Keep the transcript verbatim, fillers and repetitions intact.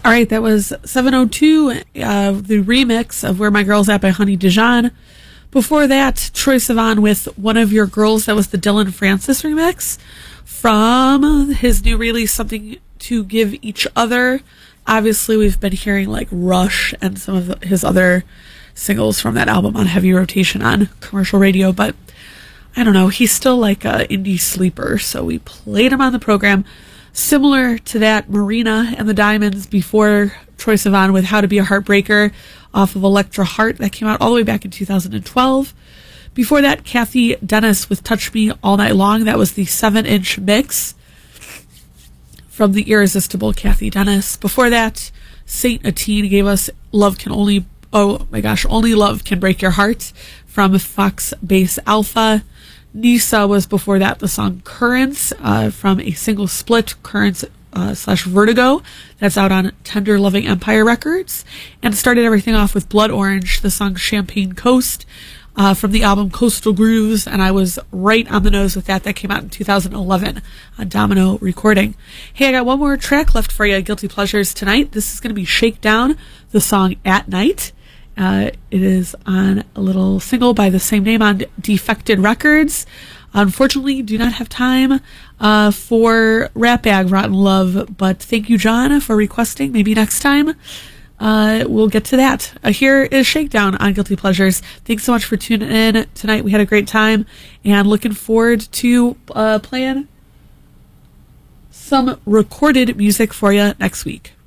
All right, that was seven oh two, uh, the remix of Where My Girl's At by Honey Dijon. Before that, Troye Sivan with One of Your Girls. That was the Dylan Francis remix from his new release, Something to Give Each Other. Obviously, we've been hearing like Rush and some of the, his other singles from that album on heavy rotation on commercial radio, but I don't know, he's still like a indie sleeper, so we played him on the program. Similar to that, Marina and the Diamonds before Troye Sivan with How to Be a Heartbreaker off of Electra Heart. That came out all the way back in two thousand twelve. Before that, Kathy Dennis with Touch Me All Night Long. That was the seven-inch mix from the irresistible Kathy Dennis. Before that, Saint Atine gave us Love Can Only, oh my gosh, Only Love Can Break Your Heart from Fox Base Alpha. Nisa was before that, the song Currents uh, from a single split, Currents uh, slash Vertigo. That's out on Tender Loving Empire Records. And started everything off with Blood Orange, the song Champagne Coast uh, from the album Coastal Grooves. And I was right on the nose with that. That came out in two thousand eleven on Domino Recording. Hey, I got one more track left for you, Guilty Pleasures tonight. This is going to be Shakedown, the song At Night. Uh, it is on a little single by the same name on Defected Records. Unfortunately, do not have time uh, for Rat Bag Rotten Love, but thank you, John, for requesting. Maybe next time uh, we'll get to that. Uh, here is Shakedown on Guilty Pleasures. Thanks so much for tuning in tonight. We had a great time, and looking forward to uh, playing some recorded music for you next week.